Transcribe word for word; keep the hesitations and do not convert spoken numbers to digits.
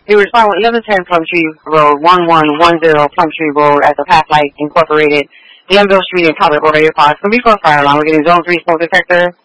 He was found eleven ten Plum Tree Road, one one one zero Plum Tree Road at the Pathlight Incorporated, Glenville Street in Collier, Florida. Can we go fire alarm? We're getting zone three smoke detector.